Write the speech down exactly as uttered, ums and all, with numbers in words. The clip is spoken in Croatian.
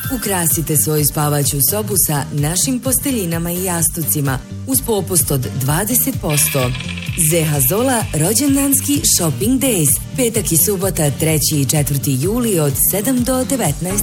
Ukrasite svoju spavaću sobu sa našim posteljinama i jastucima uz popust od dvadeset posto. Zeha Zola rođendanski shopping days. Petak i subota treći i četvrti juli od sedam do devetnaest